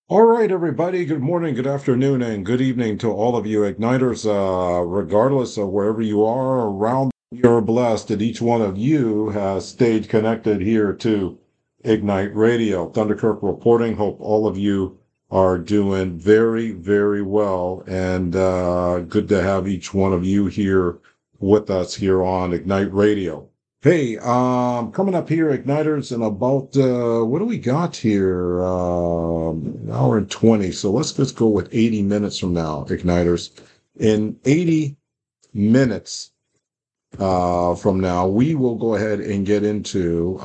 All right, everybody. Good morning, good afternoon, and good evening to all of you Igniters. Regardless of wherever you are around, you're blessed that each one of you has stayed connected here to Ignite Radio. Thunderkirk reporting. Hope all of you are doing very, very well, and good to have each one of you here with us here on Ignite Radio. Hey, coming up here, Igniters, in about what do we got here? An hour and 20. So let's just go with 80 minutes from now, Igniters. In 80 minutes from now, we will go ahead and get into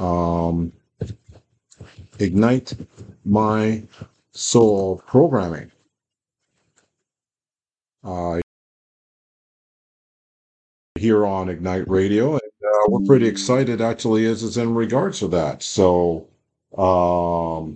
Ignite My Soul programming. Here on Ignite Radio, and we're pretty excited actually as is in regards to that. So um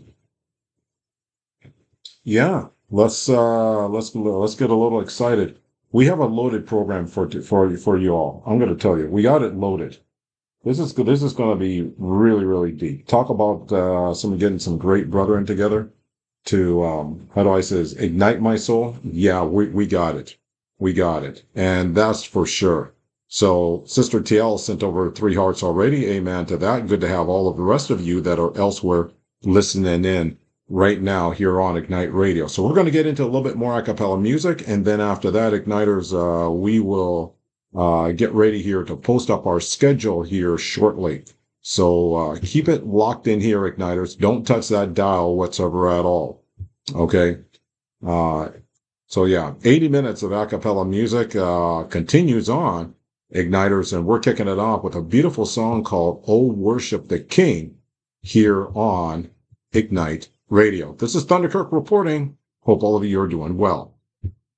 yeah, let's get a little excited. We have a loaded program for you all. I'm going to tell you, we got it loaded. This is going to be really really deep. Talk about some getting some great brethren together to how do I say this? Ignite my soul. Yeah, we got it. We got it, and that's for sure. So Sister TL sent over 3 hearts already. Amen to that. Good to have all of the rest of you that are elsewhere listening in right now here on Ignite Radio. So we're going to get into a little bit more a cappella music, and then after that, Igniters, we will get ready here to post up our schedule here shortly. So keep it locked in here, Igniters. Don't touch that dial whatsoever at all. Okay. Uh, so yeah, 80 minutes of a cappella music continues on, Igniters, and we're kicking it off with a beautiful song called "Oh Worship the King" here on Ignite Radio. This is Thunderkirk reporting. Hope all of you are doing well.